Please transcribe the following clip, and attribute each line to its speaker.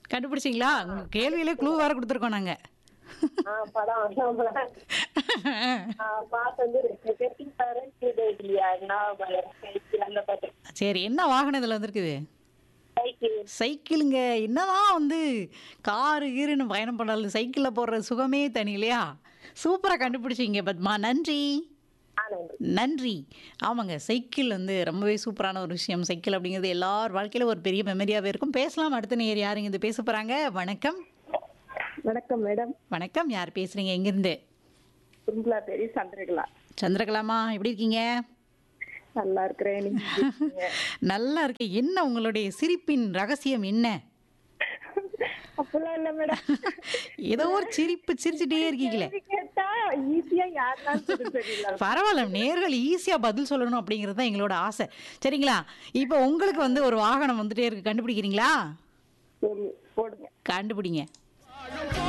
Speaker 1: கண்டுபிடிச்சிங்களா? உங்க கேள்வியிலே க்ளூ வேற குடுத்துருக்கோம் நாங்க.
Speaker 2: படம் பாட்டு வந்து கெட்டி பாரு சைக்கிள் அந்த பாட்டு.
Speaker 1: சரி, என்ன வாகனம் இதுல வந்திருக்குது?
Speaker 2: சைக்கிள்.
Speaker 1: சைக்கிளுங்க. என்னதான் வந்து காரு, கீருன்னு பயணம் பண்ணாலும் சைக்கிள்ல போடுற சுகமே தனி இல்லையா? சூப்பரா கண்டுபிடிச்சீங்க பத்மா. நன்றி.
Speaker 2: நன்றி.
Speaker 1: நன்றி. ஆமாங்க. சைக்கிள் வந்து ரொம்பவே சூப்பரான ஒரு விஷயம். சைக்கிள் அப்படிங்கிறது எல்லார் வாழ்க்கையில ஒரு பெரிய மெமரியாவே இருக்கும். பேசலாம். அடுத்த நேயர் யாருங்க இது பேச போறாங்க? வணக்கம்.
Speaker 2: வணக்கம் மேடம்.
Speaker 1: வணக்கம். யார் பேசுறீங்க? எங்கிருந்து?
Speaker 2: கும்பலா பேரி சந்திரகலா.
Speaker 1: சந்திரகலாமா, எப்படி இருக்கீங்க?
Speaker 2: நல்லா இருக்கிறேன். நீங்க எப்படி இருக்கீங்க?
Speaker 1: நல்லா இருக்கேன். என்ன உங்களுடைய சிரிப்பின் ரகசியம் என்ன?
Speaker 2: அப்பெல்லாம் இல்ல மேடம்.
Speaker 1: ஏதோ ஒரு சிரிப்பு சிரிச்சுட்டே இருக்கீங்களே.
Speaker 2: கேள்வி கேட்டா ஈஸியா யாருனாலும் சொல்ல தெரியல.
Speaker 1: பரவாயில்ல. நேயர்கள் ஈஸியா பதில் சொல்லணும் அப்படிங்கிறது தான் எங்களோட ஆசை. சரிங்களா? இப்போ உங்களுக்கு வந்து ஒரு வாகனம் வந்துட்டே இருக்கு. கண்டுபிடிக்கிறீங்களா?
Speaker 2: சரி, போடுங்க.
Speaker 1: கண்டுபிடிங்க.